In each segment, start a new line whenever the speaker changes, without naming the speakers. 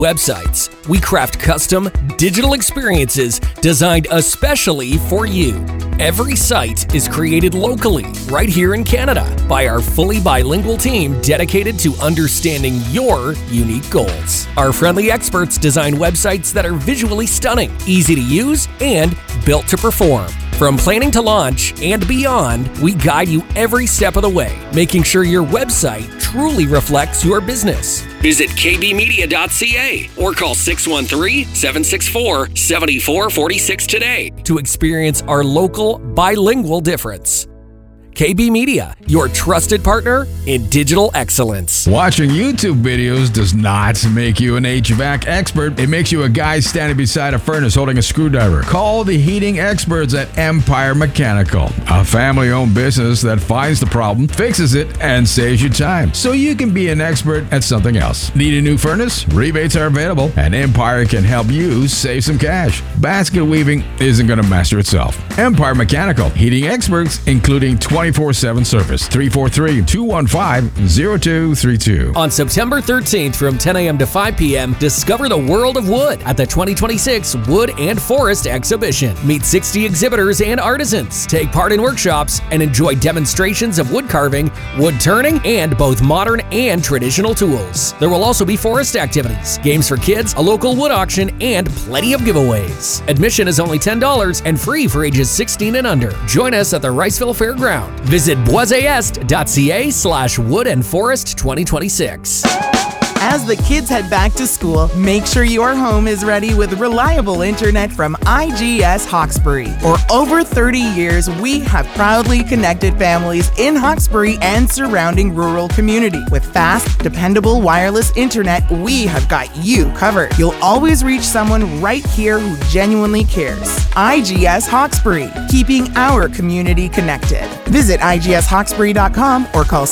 Websites. We craft custom digital experiences designed especially for you. Every site is created locally, right here in Canada, by our fully bilingual team dedicated to understanding your unique goals. Our friendly experts design websites that are visually stunning, easy to use, and built to perform. From planning to launch and beyond, we guide you every step of the way, making sure your website truly reflects your business. Visit kbmedia.ca or call 613-764-7446 today to experience our local bilingual difference. KB Media, your trusted partner in digital excellence.
Watching YouTube videos does not make you an HVAC expert. It makes you a guy standing beside a furnace holding a screwdriver. Call the heating experts at Empire Mechanical, a family-owned business that finds the problem, fixes it, and saves you time, so you can be an expert at something else. Need a new furnace? Rebates are available, and Empire can help you save some cash. Basket weaving isn't going to master itself. Empire Mechanical, heating experts, including 24/7 service. 343-215-0232.
On September 13th from 10 a.m. to 5 p.m., discover the world of wood at the 2026 Wood and Forest Exhibition. Meet 60 exhibitors and artisans, take part in workshops, and enjoy demonstrations of wood carving, wood turning, and both modern and traditional tools. There will also be forest activities, games for kids, a local wood auction, and plenty of giveaways. Admission is only $10 and free for ages 16 and under. Join us at the Riceville Fairground. Visit boisest.ca/Wood and Forest 2026.
As the kids head back to school, make sure your home is ready with reliable internet from IGS Hawkesbury. For over 30 years, we have proudly connected families in Hawkesbury and surrounding rural community. With fast, dependable wireless internet, we have got you covered. You'll always reach someone right here who genuinely cares. IGS Hawkesbury, keeping our community connected. Visit igshawkesbury.com or call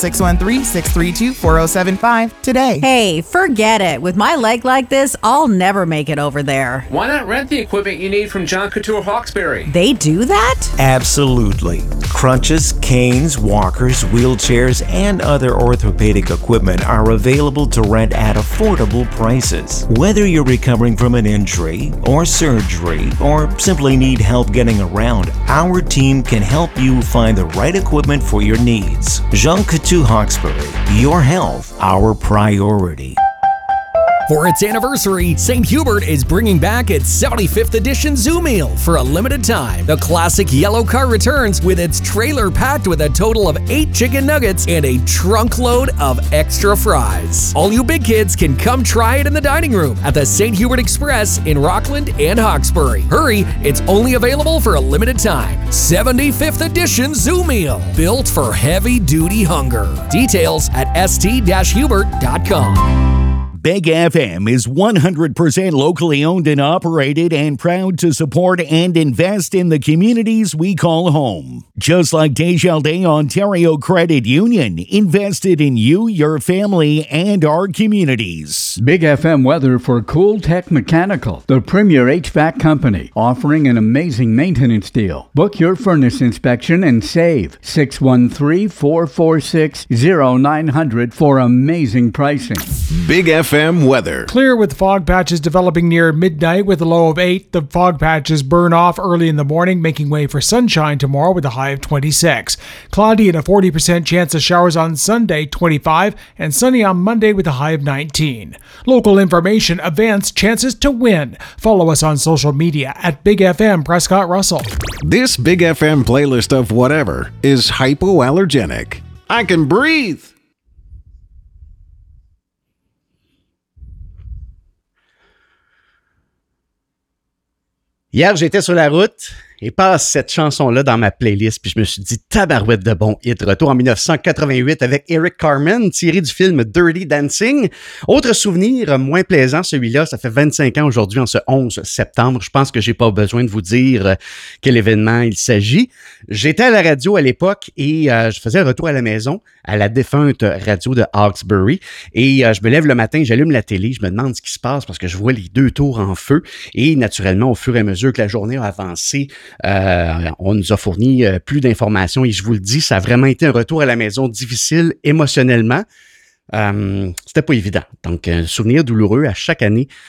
613-632-4075 today.
Hey, forget it. With my leg like this, I'll never make it over there.
Why not rent the equipment you need from John Couture Hawkesbury?
They do that?
Absolutely. Crutches, canes, walkers, wheelchairs, and other orthopedic equipment are available to rent at affordable prices. Whether you're recovering from an injury or surgery or simply need help getting around, our team can help you find the right equipment for your needs. Jean Coutu Hawkesbury, your health, our priority.
For its anniversary, St. Hubert is bringing back its 75th edition Zoo Meal for a limited time. The classic yellow car returns with its trailer packed with a total of 8 chicken nuggets and a trunk load of extra fries. All you big kids can come try it in the dining room at the St. Hubert Express in Rockland and Hawkesbury. Hurry, it's only available for a limited time. 75th edition Zoo Meal, built for heavy-duty hunger. Details at st-hubert.com.
Big FM is 100% locally owned and operated and proud to support and invest in the communities we call home. Just like Desjardins Ontario Credit Union, invested in you, your family, and our communities.
Big FM weather for Cool Tech Mechanical, the premier HVAC company, offering an amazing maintenance deal. Book your furnace inspection and save. 613-446-0900 for amazing pricing.
Big FM weather.
Clear with fog patches developing near midnight with a low of 8. The fog patches burn off early in the morning, making way for sunshine tomorrow with a high of 26. Cloudy and a 40% chance of showers on Sunday, 25, and sunny on Monday with a high of 19. Local information, events, chances to win. Follow us on social media at Big FM Prescott Russell.
This Big FM playlist of whatever is hypoallergenic. I can breathe.
Hier, j'étais sur la route et passe cette chanson-là dans ma playlist, puis je me suis dit, tabarouette de bon hit. Retour en 1988 avec Eric Carmen, tiré du film Dirty Dancing. Autre souvenir moins plaisant, celui-là, ça fait 25 ans aujourd'hui, en ce 11 septembre. Je pense que j'ai pas besoin de vous dire quel événement il s'agit. J'étais à la radio à l'époque et je faisais un retour à la maison à la défunte radio de Hawkesbury. Et je me lève le matin, j'allume la télé, je me demande ce qui se passe parce que je vois les 2 tours en feu. Et naturellement, au fur et à mesure que la journée a avancé, on nous a fourni plus d'informations et je vous le dis, ça a vraiment été un retour à la maison difficile émotionnellement. C'était pas évident. Donc, un souvenir douloureux à chaque année.